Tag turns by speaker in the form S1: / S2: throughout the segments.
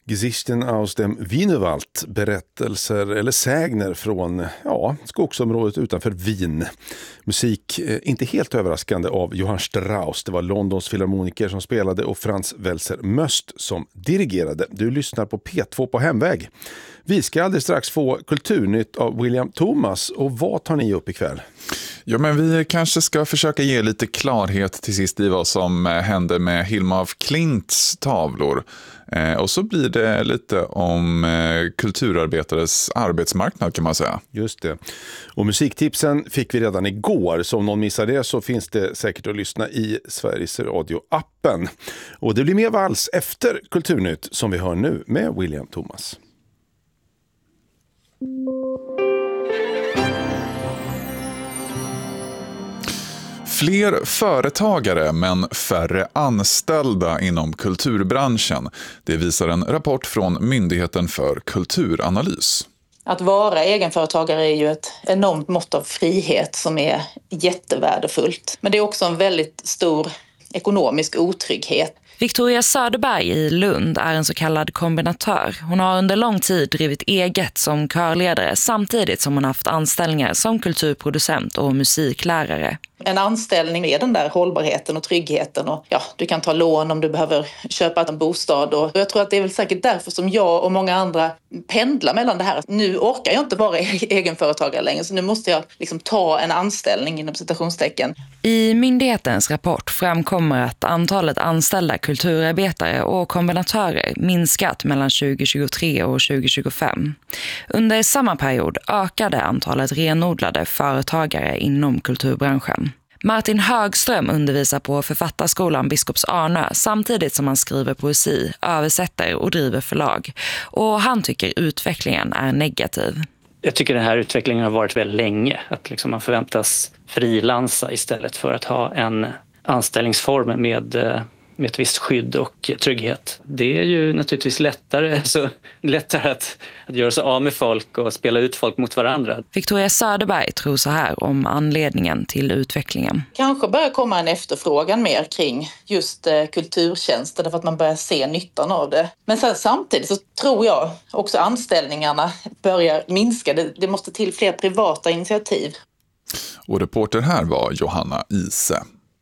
S1: Gesichten aus dem Wienerwald, berättelser eller sägner från skogsområdet utanför Wien. Musik, inte helt överraskande, av Johann Strauss. Det var Londons filharmoniker som spelade och Franz Welser Möst som dirigerade. Du lyssnar på P2 på hemväg. Vi ska alldeles strax få kulturnytt av William Thomas. Och vad tar ni upp ikväll?
S2: Ja, men vi kanske ska försöka ge lite klarhet till sist i vad som hände med Hilma af Klints tavlor. Och så blir det lite om kulturarbetares arbetsmarknad, kan man säga.
S1: Just det. Och musiktipsen fick vi redan igår. Så om någon missar det så finns det säkert att lyssna i Sveriges Radio-appen. Och det blir mer vals efter Kulturnytt som vi hör nu med William Thomas.
S2: Fler företagare men färre anställda inom kulturbranschen. Det visar en rapport från Myndigheten för kulturanalys.
S3: Att vara egenföretagare är ju ett enormt mått av frihet som är jättevärdefullt. Men det är också en väldigt stor ekonomisk otrygghet.
S4: Victoria Söderberg i Lund är en så kallad kombinatör. Hon har under lång tid drivit eget som körledare samtidigt som hon haft anställningar som kulturproducent och musiklärare.
S3: En anställning är den där hållbarheten och tryggheten och du kan ta lån om du behöver köpa en bostad. Och jag tror att det är väl säkert därför som jag och många andra pendlar mellan det här. Nu orkar jag inte vara egenföretagare längre, så nu måste jag ta en anställning inom citationstecken.
S4: I myndighetens rapport framkommer att antalet anställda kulturarbetare och kombinatörer minskat mellan 2023 och 2025. Under samma period ökade antalet renodlade företagare inom kulturbranschen. Martin Högström undervisar på Författarskolan Biskops Arnö samtidigt som han skriver poesi, översätter och driver förlag. Och han tycker utvecklingen är negativ.
S5: Jag tycker den här utvecklingen har varit väldigt länge. Att man förväntas frilansa istället för att ha en anställningsform med ett visst skydd och trygghet. Det är ju naturligtvis lättare att göra sig av med folk och spela ut folk mot varandra.
S4: Victoria Söderberg tror så här om anledningen till utvecklingen.
S3: Kanske börjar komma en efterfrågan mer kring just kulturtjänster därför att man börjar se nyttan av det. Men sen, samtidigt så tror jag också anställningarna börjar minska. Det måste till fler privata initiativ.
S2: Och reporter här var Johanna Ise.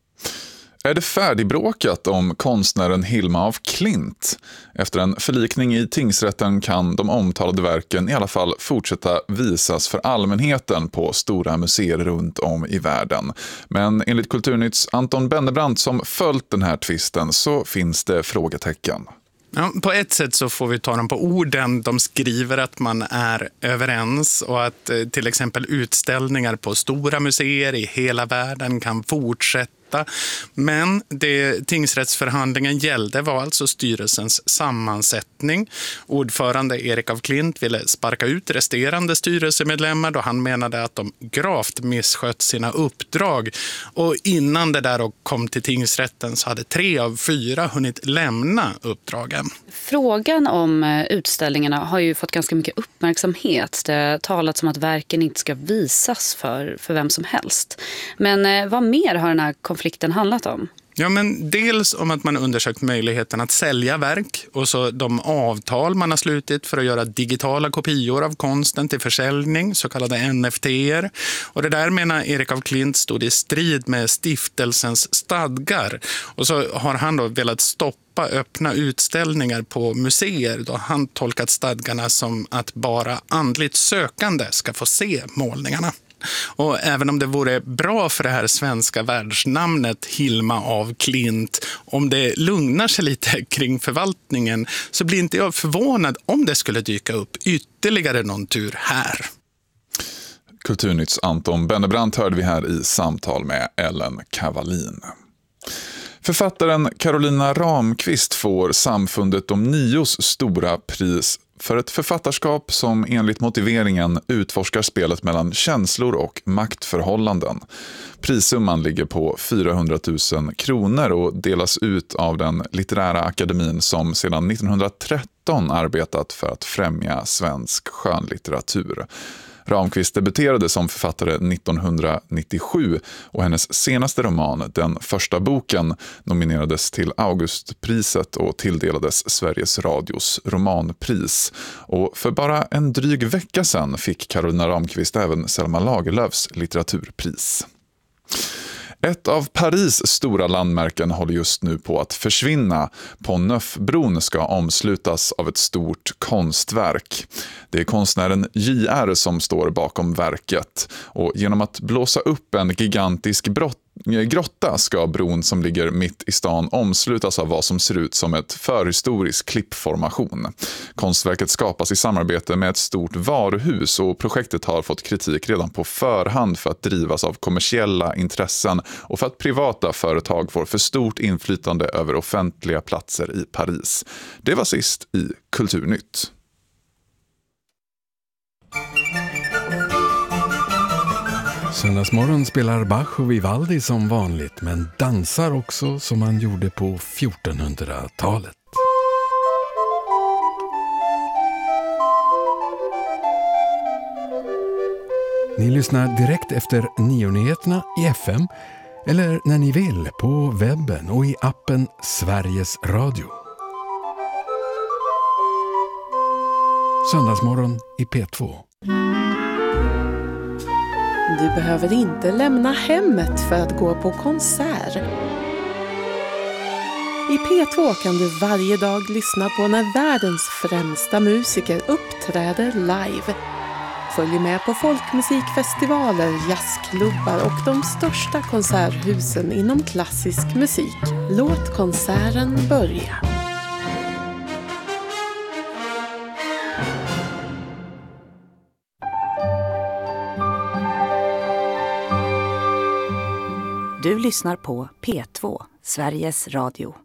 S2: Är det färdigbråkat om konstnären Hilma af Klint? Efter en förlikning i tingsrätten kan de omtalade verken i alla fall fortsätta visas för allmänheten på stora museer runt om i världen. Men enligt Kulturnytts Anton Bennebrandt som följt den här tvisten så finns det frågetecken.
S6: Ja, på ett sätt så får vi ta dem på orden. De skriver att man är överens och att till exempel utställningar på stora museer i hela världen kan fortsätta. Men det tingsrättsförhandlingen gällde var alltså styrelsens sammansättning. Ordförande Erik af Klint ville sparka ut resterande styrelsemedlemmar då han menade att de gravt misskött sina uppdrag. Och innan det där kom till tingsrätten så hade 3 av 4 hunnit lämna uppdragen.
S7: Frågan om utställningarna har ju fått ganska mycket uppmärksamhet. Det har talats om att verken inte ska visas för vem som helst. Men vad mer har den här konflikten handlat om?
S6: Ja, men dels om att man undersökt möjligheten att sälja verk och så de avtal man har slutit för att göra digitala kopior av konsten till försäljning, så kallade NFT:er. Och det där menar Erik af Klint stod i strid med stiftelsens stadgar. Och så har han då velat stoppa öppna utställningar på museer då han tolkat stadgarna som att bara andligt sökande ska få se målningarna. Och även om det vore bra för det här svenska världsnamnet Hilma af Klint, om det lugnar sig lite kring förvaltningen, så blir inte jag förvånad om det skulle dyka upp ytterligare någon tur här.
S2: Kulturnytts Anton Bennebrandt hörde vi här i samtal med Ellen Kavalin. Författaren Carolina Ramqvist får Samfundet de Nios stora pris för ett författarskap som enligt motiveringen utforskar spelet mellan känslor och maktförhållanden. Prissumman ligger på 400 000 kronor och delas ut av den litterära akademin som sedan 1913 arbetat för att främja svensk skönlitteratur. Ramqvist debuterade som författare 1997 och hennes senaste roman, Den första boken, nominerades till Augustpriset och tilldelades Sveriges Radios romanpris. Och för bara en dryg vecka sedan fick Carolina Ramqvist även Selma Lagerlöfs litteraturpris. Ett av Paris stora landmärken håller just nu på att försvinna. Pont Neuf-bron ska omslutas av ett stort konstverk. Det är konstnären JR som står bakom verket. Och genom att blåsa upp en gigantisk grotta ska bron som ligger mitt i stan omslutas av vad som ser ut som ett förhistorisk klippformation. Konstverket skapas i samarbete med ett stort varuhus och projektet har fått kritik redan på förhand för att drivas av kommersiella intressen och för att privata företag får för stort inflytande över offentliga platser i Paris. Det var sist i Kulturnytt.
S8: Söndagsmorgon spelar Bach och Vivaldi som vanligt, men dansar också som man gjorde på 1400-talet. Ni lyssnar direkt efter 9-nyheterna i FM eller när ni vill på webben och i appen Sveriges Radio. Söndagsmorgon i P2.
S9: Du behöver inte lämna hemmet för att gå på konsert. I P2 kan du varje dag lyssna på när världens främsta musiker uppträder live. Följ med på folkmusikfestivaler, jazzklubbar och de största konserthusen inom klassisk musik. Låt konserten börja.
S10: Du lyssnar på P2, Sveriges Radio.